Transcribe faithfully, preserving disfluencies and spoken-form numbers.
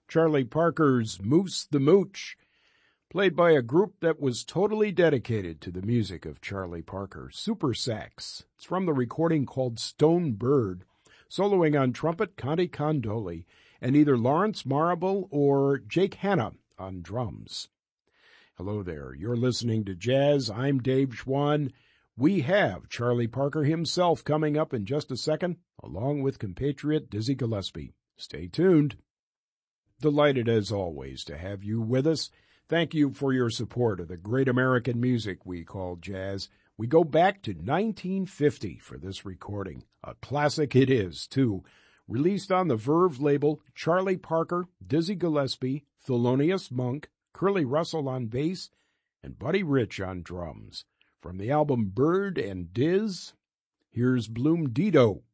Charlie Parker's Moose the Mooch, played by a group that was totally dedicated to the music of Charlie Parker, Super Sax. It's from the recording called Stone Bird, soloing on trumpet Conte Condoli, and either Lawrence Marable or Jake Hanna on drums. Hello there, you're listening to Jazz. I'm Dave Schwann. We have Charlie Parker himself coming up in just a second, along with compatriot Dizzy Gillespie. Stay tuned. Delighted as always to have you with us. Thank you for your support of the great American music we call jazz. We go back to nineteen fifty for this recording. A classic it is, too. Released on the Verve label, Charlie Parker, Dizzy Gillespie, Thelonious Monk, Curly Russell on bass, and Buddy Rich on drums. From the album Bird and Diz, here's Bloom Dido.